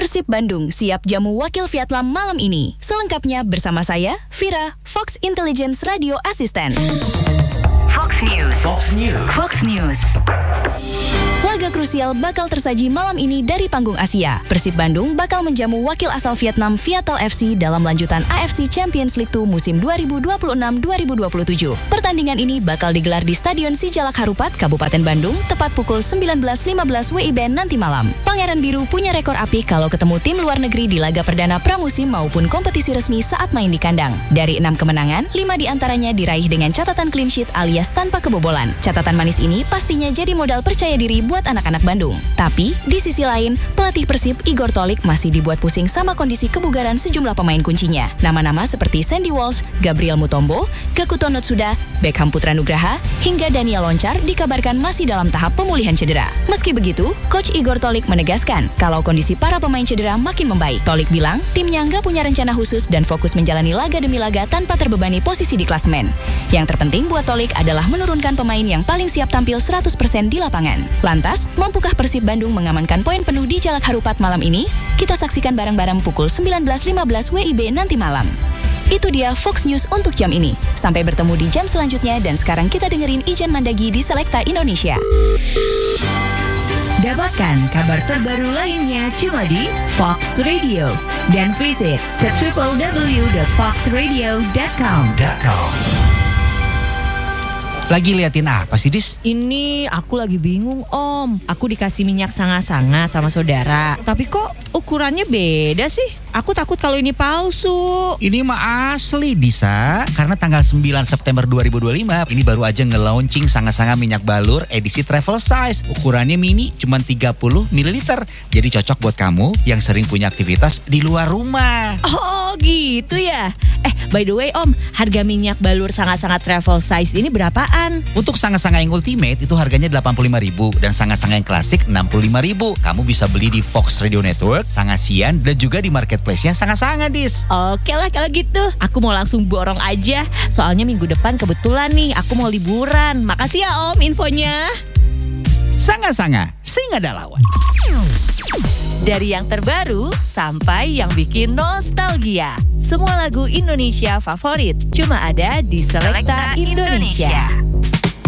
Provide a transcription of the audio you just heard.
Persib Bandung siap jamu wakil Vietnam malam ini. Selengkapnya bersama saya, Vira, Fox Intelligence Radio Assistant. Fox News. Fox News. Fox News. Laga krusial bakal tersaji malam ini dari panggung Asia. Persib Bandung bakal menjamu wakil asal Vietnam Viettel FC dalam lanjutan AFC Champions League 2 musim 2026-2027. Pertandingan ini bakal digelar di Stadion Sijalak Harupat, Kabupaten Bandung, tepat pukul 19.15 WIB nanti malam. Pangeran Biru punya rekor apik kalau ketemu tim luar negeri di laga perdana pramusim maupun kompetisi resmi saat main di kandang. Dari 6 kemenangan, 5 diantaranya diraih dengan catatan clean sheet alias tanpa kebobolan. Catatan manis ini pastinya jadi modal percaya diri buat anak-anak Bandung. Tapi, di sisi lain, pelatih Persib Igor Tolik masih dibuat pusing sama kondisi kebugaran sejumlah pemain kuncinya. Nama-nama seperti Sandy Walsh, Gabriel Mutombo, Gakuto Notsuda, Beckham Putra Nugraha, hingga Daniel Loncar dikabarkan masih dalam tahap pemulihan cedera. Meski begitu, Coach Igor Tolik menegaskan kalau kondisi para pemain cedera makin membaik. Tolik bilang, timnya nggak punya rencana khusus dan fokus menjalani laga demi laga tanpa terbebani posisi di klasemen. Yang terpenting buat Tolik adalah menurunkan pemain yang paling siap tampil 100% di lapangan. Lantas, mampukah Persib Bandung mengamankan poin penuh di Jalak Harupat malam ini? Kita saksikan bareng-bareng pukul 19.15 WIB nanti malam. Itu dia Fox News untuk jam ini. Sampai bertemu di jam selanjutnya dan sekarang kita dengerin Ijan Mandagi di Selekta Indonesia. Dapatkan kabar terbaru lainnya cuma di Fox Radio dan visit ke www.foxradio.com. Lagi liatin apa sih, Dis? Ini aku lagi bingung, Om. Aku dikasih minyak sanga-sanga sama saudara. Tapi kok ukurannya beda sih? Aku takut kalau ini palsu. Ini mah asli, Disa. Karena tanggal 9 September 2025, ini baru aja nge-launching sanga-sanga minyak balur edisi travel size. Ukurannya mini, cuma 30 ml. Jadi cocok buat kamu yang sering punya aktivitas di luar rumah. Oh gitu ya. By the way Om, harga minyak balur sanga-sanga travel size ini berapaan? Untuk sanga-sanga yang ultimate itu harganya 85.000 dan sanga-sanga yang klasik 65.000. Kamu bisa beli di Fox Radio Network, Sangasian, dan juga di marketplace-nya Sanga-Sanga, Dis. Oke lah kalau gitu. Aku mau langsung borong aja. Soalnya minggu depan kebetulan nih aku mau liburan. Makasih ya Om infonya. Sanga-Sanga, sing ada lawan. Dari yang terbaru sampai yang bikin nostalgia. Semua lagu Indonesia favorit cuma ada di Selekta Indonesia.